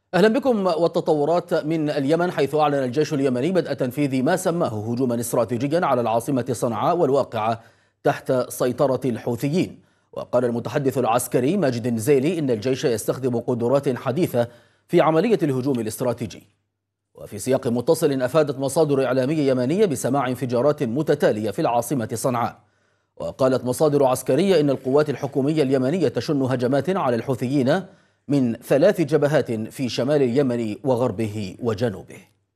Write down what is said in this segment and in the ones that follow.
أهلا بكم. والتطورات من اليمن، حيث أعلن الجيش اليمني بدء تنفيذ ما سماه هجوما استراتيجيا على العاصمة صنعاء والواقعة تحت سيطرة الحوثيين. وقال المتحدث العسكري ماجد النزيلي إن الجيش يستخدم قدرات حديثة في عملية الهجوم الاستراتيجي. وفي سياق متصل، أفادت مصادر إعلامية يمنية بسماع انفجارات متتالية في العاصمة صنعاء. وقالت مصادر عسكرية إن القوات الحكومية اليمنية تشن هجمات على الحوثيين من 3 جبهات في شمال اليمن وغربه وجنوبه.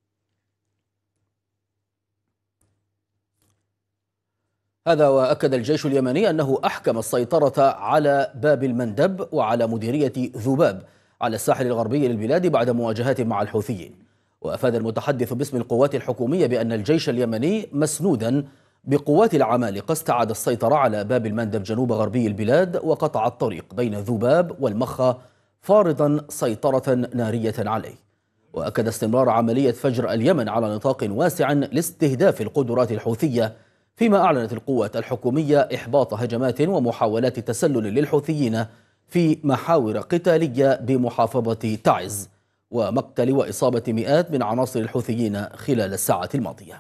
هذا وأكد الجيش اليمني أنه أحكم السيطرة على باب المندب وعلى مديرية ذباب على الساحل الغربي للبلاد بعد مواجهات مع الحوثيين. وأفاد المتحدث باسم القوات الحكومية بأن الجيش اليمني مسنودا بقوات العمالقة استعاد السيطرة على باب المندب جنوب غربي البلاد وقطع الطريق بين ذباب والمخا، فارضا سيطرة نارية عليه. وأكد استمرار عملية فجر اليمن على نطاق واسع لاستهداف القدرات الحوثية، فيما أعلنت القوات الحكومية إحباط هجمات ومحاولات تسلل للحوثيين في محاور قتالية بمحافظة تعز، ومقتل وإصابة مئات من عناصر الحوثيين خلال الساعات الماضية.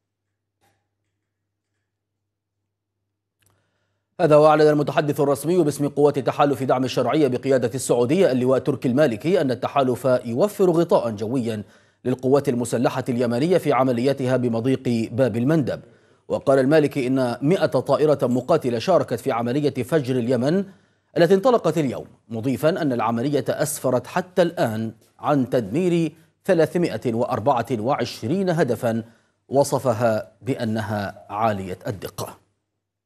هذا وأعلن المتحدث الرسمي باسم قوات تحالف دعم الشرعية بقيادة السعودية اللواء تركي المالكي أن التحالف يوفر غطاء جويا للقوات المسلحة اليمنية في عملياتها بمضيق باب المندب. وقال المالكي إن 100 طائرة مقاتلة شاركت في عملية فجر اليمن التي انطلقت اليوم، مضيفا أن العملية أسفرت حتى الآن عن تدمير 324 هدفا وصفها بأنها عالية الدقة.